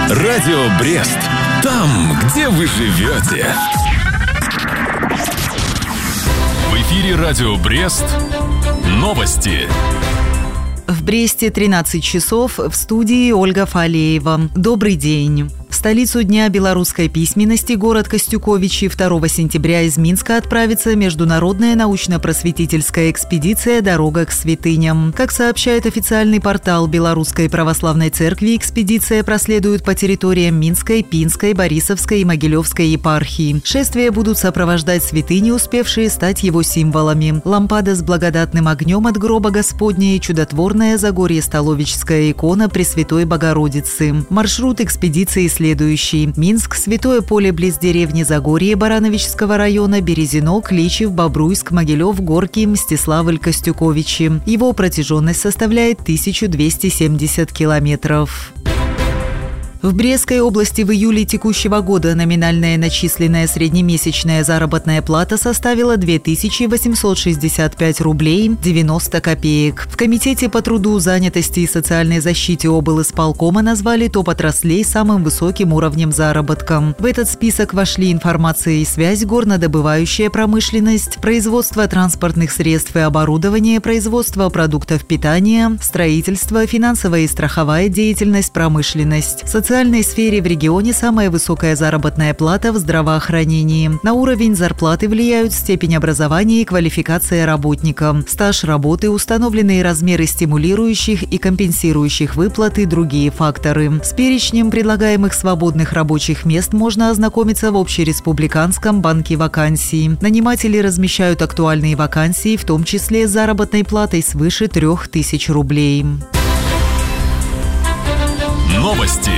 Радио Брест. Там, где вы живете. В эфире Радио Брест. Новости. В Бресте 13 часов, в студии Ольга Фалеева. Добрый день. В столицу Дня белорусской письменности, город Костюковичи, 2 сентября из Минска отправится международная научно-просветительская экспедиция «Дорога к святыням». Как сообщает официальный портал Белорусской православной церкви, экспедиция проследует по территориям Минской, Пинской, Борисовской и Могилевской епархии. Шествия будут сопровождать святыни, успевшие стать его символами. Лампада с благодатным огнем от гроба Господня и чудотворная Загорье-Столовическая икона Пресвятой Богородицы. Маршрут экспедиции следующий. Минск, Святое поле близ деревни Загорье Барановичского района, Березино, Кличев, Бобруйск, Могилев, Горки, Мстиславль, Костюковичи. Его протяженность составляет 1270 километров. В Брестской области в июле текущего года номинальная начисленная среднемесячная заработная плата составила 2865 рублей 90 копеек. В Комитете по труду, занятости и социальной защите облисполкома назвали топ отраслей самым высоким уровнем заработка. В этот список вошли информация и связь, горнодобывающая промышленность, производство транспортных средств и оборудования, производство продуктов питания, строительство, финансовая и страховая деятельность, промышленность. В социальной сфере в регионе самая высокая заработная плата в здравоохранении. На уровень зарплаты влияют степень образования и квалификация работника, стаж работы, установленные размеры стимулирующих и компенсирующих выплат и другие факторы. С перечнем предлагаемых свободных рабочих мест можно ознакомиться в Общереспубликанском банке вакансий. Наниматели размещают актуальные вакансии, в том числе с заработной платой свыше 3000 рублей. Новости.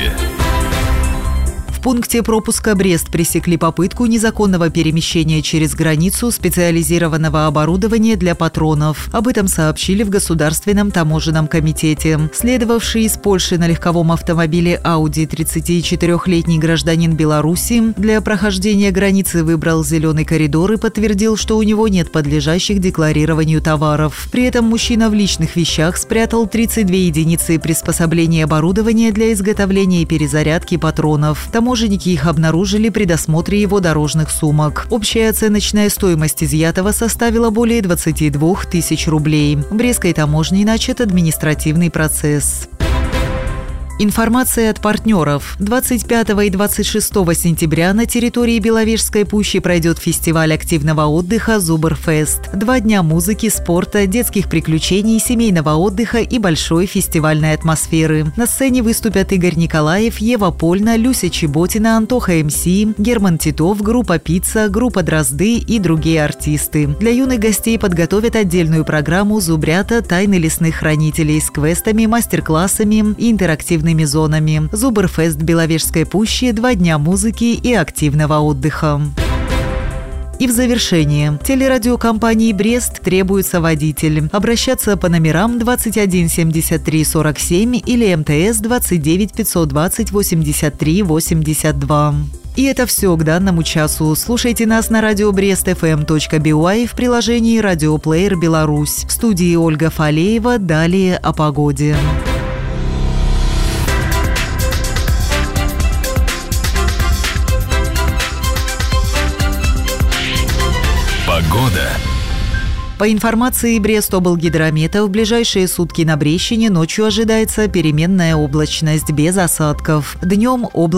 В пункте пропуска Брест пресекли попытку незаконного перемещения через границу специализированного оборудования для патронов. Об этом сообщили в Государственном таможенном комитете. Следовавший из Польши на легковом автомобиле Audi 34-летний гражданин Беларуси для прохождения границы выбрал зеленый коридор и подтвердил, что у него нет подлежащих декларированию товаров. При этом мужчина в личных вещах спрятал 32 единицы приспособления оборудования для изготовления и перезарядки патронов. Таможенники их обнаружили при досмотре его дорожных сумок. Общая оценочная стоимость изъятого составила более 22 тысяч рублей. В Брестской таможне начат административный процесс. Информация от партнеров. 25 и 26 сентября на территории Беловежской пущи пройдет фестиваль активного отдыха «Зубрфест». 2 дня музыки, спорта, детских приключений, семейного отдыха и большой фестивальной атмосферы. На сцене выступят Игорь Николаев, Ева Польна, Люся Чеботина, Антоха МС, Герман Титов, группа «Пицца», группа «Дрозды» и другие артисты. Для юных гостей подготовят отдельную программу «Зубрята. Тайны лесных хранителей» с квестами, мастер-классами и интерактивными зонами. Зубрфест Беловежской пущи, 2 дня музыки и активного отдыха. И в завершение. Телерадиокомпании «Брест» требуется водитель. Обращаться по номерам 21 73 47 или МТС 29 520 83 82. И это все к данному часу. Слушайте нас на radiobrestfm.by в приложении «Радиоплеер Беларусь». В студии Ольга Фалеева. Далее о погоде. Погода. По информации Брестоблгидромета, в ближайшие сутки на Брещине ночью ожидается переменная облачность без осадков. Днем облачность.